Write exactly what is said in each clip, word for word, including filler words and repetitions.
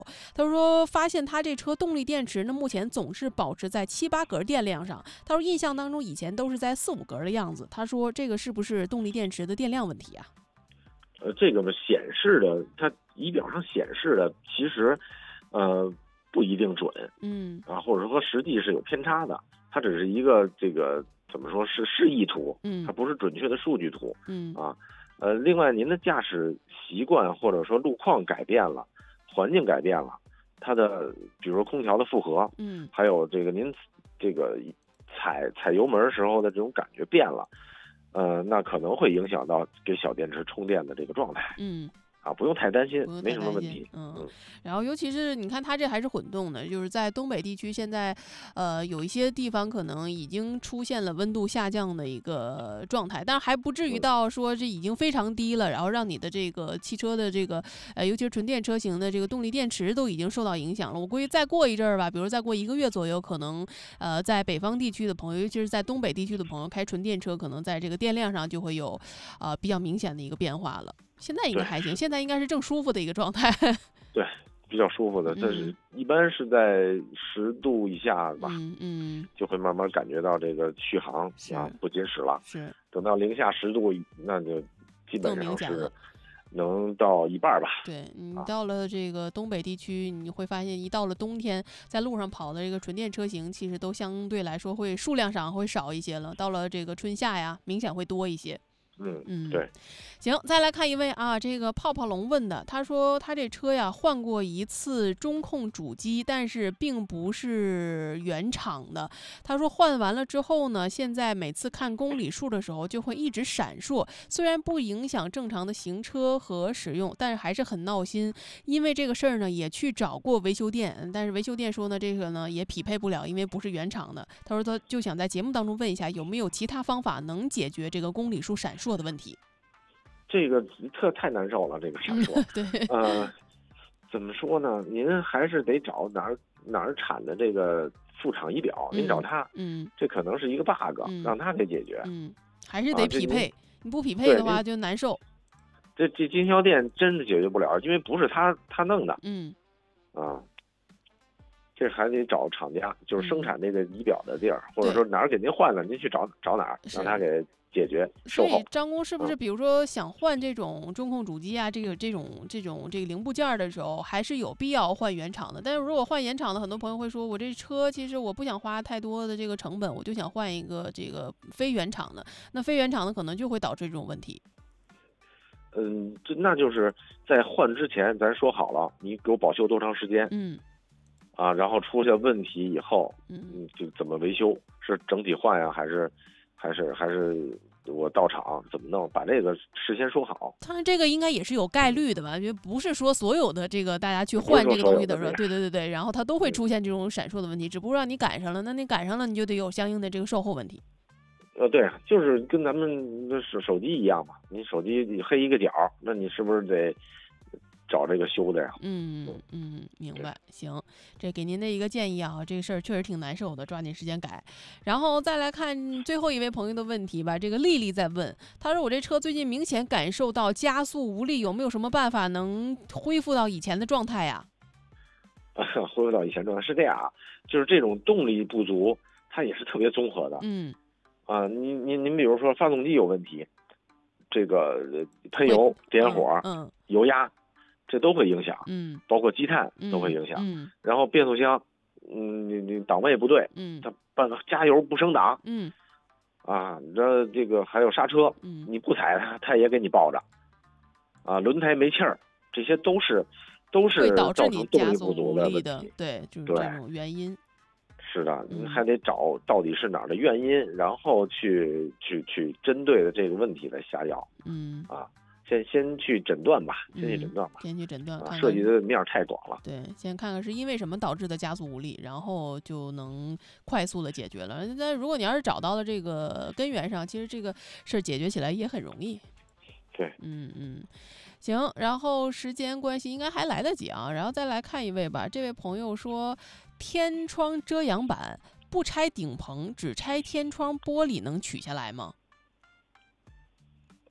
他说发现他这车动力电池呢，目前总是保持在七八格电量上。他说印象当中以前都是在四五格的样子。他说这个是不是动力电池的电量问题啊？ 呃，这个显示的，它仪表上显示的，其实，呃，不一定准， 嗯啊，或者说实际是有偏差的，它只是一个这个怎么说是示意图， 嗯， 它不是准确的数据图， 嗯啊，呃，另外您的驾驶习惯或者说路况改变了，环境改变了，它的比如说空调的负荷， 嗯， 还有这个您这个踩踩油门时候的这种感觉变了。呃，那可能会影响到给小电池充电的这个状态。 嗯。 啊，不用太担心，没不用太担什么问题。 心嗯， 嗯， 然后尤其是你看它这还是混动的，就是在东北地区现在，呃，有一些地方可能已经出现了温度下降的一个状态，但是还不至于到说这已经非常低了，然后让你的这个汽车的这个，呃，尤其是纯电车型的这个动力电池都已经受到影响了。我估计再过一阵儿吧，比如再过一个月左右，可能，呃，在北方地区的朋友，尤其是在东北地区的朋友开纯电车，可能在这个电量上就会有，呃，比较明显的一个变化了。现在应该还行，现在应该是正舒服的一个状态。 对，比较舒服的，但是一般是在十度以下吧， 嗯嗯， 就会慢慢感觉到这个续航啊不结实了。 是， 等到零下十度，那就基本上是了。 能到一半吧。 对，你到了这个东北地区，你会发现一到了冬天，在路上跑的这个纯电车型，其实都相对来说会数量上会少一些了。到了这个春夏呀，明显会多一些。 嗯嗯， 对， 行，再来看一位啊，这个泡泡龙问的，他说他这车呀换过一次中控主机，但是并不是原厂的。他说换完了之后呢，现在每次看公里数的时候就会一直闪烁，虽然不影响正常的行车和使用，但是还是很闹心。因为这个事儿呢，也去找过维修店，但是维修店说呢，这个呢也匹配不了，因为不是原厂的。他说他就想在节目当中问一下，有没有其他方法能解决这个公里数闪烁的问题？ 这个特太难受了，这个闪烁。 嗯、对， 呃，怎么说呢？您还是得找哪儿哪儿产的这个副厂仪表，您找他， 嗯， 这可能是一个 bug，、嗯、让他给解决。 嗯，还是得匹配，啊、你不匹配的话就难受。 这这经销店真的解决不了，因为不是他他弄的。 嗯， 啊。这还得找厂家，就是生产这个仪表的地儿，或者说哪儿给您换了，您去找找哪儿，让他给解决售后。 所以张工是不是，比如说想换这种中控主机啊，这个这种这种这个零部件的时候，还是有必要换原厂的？但是如果换原厂的，很多朋友会说，我这车其实我不想花太多的这个成本，我就想换一个这个非原厂的。那非原厂的可能就会导致这种问题。 嗯，这那就是在换之前，咱说好了，你给我保修多长时间？ 嗯。 啊，然后出现问题以后， 嗯， 就怎么维修？是整体换呀，还是，还是还是我到场怎么弄？把这个事先说好。 当然，这个应该也是有概率的吧？因为不是说所有的这个大家去换这个东西的时候，对对对对，然后它都会出现这种闪烁的问题，只不过让你赶上了，那你赶上了，你就得有相应的这个售后问题。 呃，对，就是跟咱们的手手机一样嘛，你手机黑一个角，那你是不是得找这个修的呀？ 嗯嗯，明白。行，这给您的一个建议啊，这个事儿确实挺难受的，抓紧时间改。然后再来看最后一位朋友的问题吧。这个丽丽在问，她说我这车最近明显感受到加速无力，有没有什么办法能恢复到以前的状态呀？ 啊，恢复到以前状态是这样啊，就是这种动力不足，它也是特别综合的。 嗯。 啊，您您您比如说发动机有问题，这个喷油、点火、 嗯，嗯油压。这都会影响， 嗯， 包括积碳都会影响， 嗯，嗯然后变速箱，嗯，你你档位不对， 嗯， 它半个加油不升档， 嗯， 啊，你知道这个还有刹车， 嗯， 你不踩它，它也给你抱着，啊，轮胎没气儿，这些都是都是造成动力不足的问题， 对，就是这种原因。 是的，你还得找到底是哪儿的原因，然后去去去针对的这个问题来下药， 嗯， 啊。先先去诊断吧，先去诊断吧， 嗯、先去诊断，看看涉及的面太广了。 对，先看看是因为什么导致的加速无力，然后就能快速的解决了。但如果你要是找到了这个根源上，其实这个事儿解决起来也很容易。 对， 嗯嗯，行，然后时间关系应该还来得及啊，然后再来看一位吧。这位朋友说，天窗遮阳板不拆顶棚，只拆天窗玻璃能取下来吗？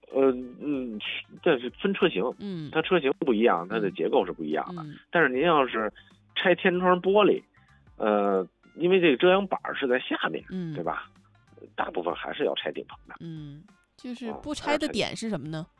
呃嗯，这是分车型， 嗯， 它车型不一样，它的结构是不一样的。 嗯、 但是您要是拆天窗玻璃，呃，因为这个遮阳板是在下面， 嗯， 对吧？大部分还是要拆顶棚的。 嗯，就是不拆的点是什么呢？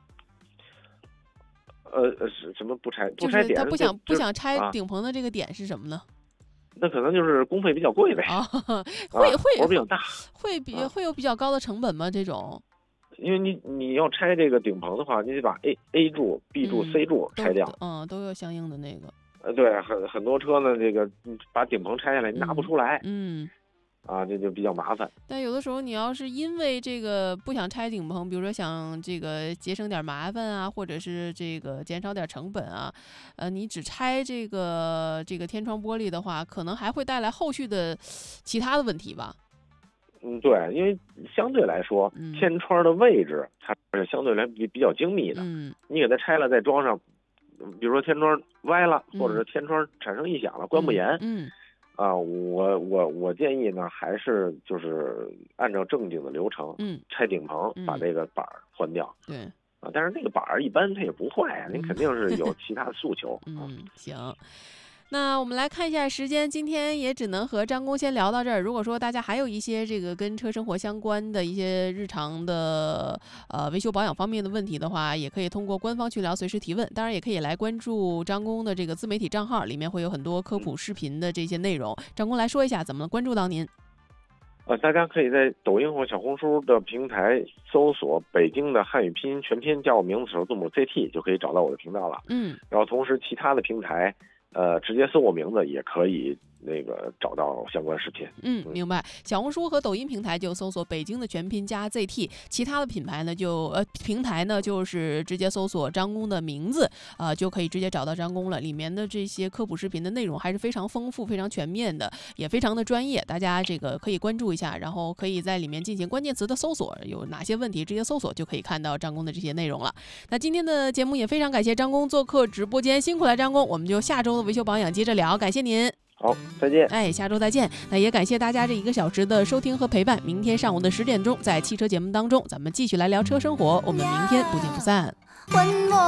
呃呃，是什么不拆？不拆点， 他不想不想拆顶棚的这个点是什么呢？ 那可能就是工费比较贵呗。 啊，会会活比较大， 会比会有比较高的成本吗？这种？ 因为你你要拆这个顶棚的话，你得把 A A 柱、B 柱、 嗯、 C 柱拆掉， 嗯，都有相应的那个。 呃，对，很很多车呢，这个把顶棚拆下来，你拿不出来， 嗯， 嗯啊，这就比较麻烦。 但有的时候你要是因为这个不想拆顶棚，比如说想这个节省点麻烦啊，或者是这个减少点成本啊，呃，你只拆这个这个天窗玻璃的话，可能还会带来后续的其他的问题吧。 嗯，对，因为相对来说， 嗯、 天窗的位置它是相对来比比较精密的。 嗯， 你给它拆了再装上，比如说天窗歪了， 嗯、 或者是天窗产生异响了，关不严。 嗯。嗯啊，我我我建议呢，还是就是按照正经的流程， 嗯， 拆顶棚，把这个板儿换掉。 对， 啊，但是那个板儿一般它也不坏啊，您肯定是有其他的诉求。 嗯，行。那我们来看一下时间，今天也只能和张工先聊到这儿。如果说大家还有一些这个跟车生活相关的一些日常的呃维修保养方面的问题的话，也可以通过官方去聊随时提问。当然也可以来关注张工的这个自媒体账号，里面会有很多科普视频的这些内容。张工来说一下怎么关注到您。 呃，大家可以在抖音或小红书的平台搜索北京的汉语拼音全拼加我名字首字母 Z T 就可以找到我的频道了。 嗯， 然后同时其他的平台呃直接搜我名字也可以那个找到相关视频。 嗯，明白。小红书和抖音平台就搜索北京的全拼加 Z T， 其他的品牌呢就呃平台呢就是直接搜索张工的名字啊、呃，就可以直接找到张工了。里面的这些科普视频的内容还是非常丰富、非常全面的，也非常的专业，大家这个可以关注一下，然后可以在里面进行关键词的搜索，有哪些问题直接搜索就可以看到张工的这些内容了。那今天的节目也非常感谢张工做客直播间，辛苦了张工，我们就下周的维修保养接着聊，感谢您。 好，再见。 哎，下周再见。那也感谢大家这一个小时的收听和陪伴。明天上午的十点钟，在汽车节目当中，咱们继续来聊车生活。我们明天不见不散。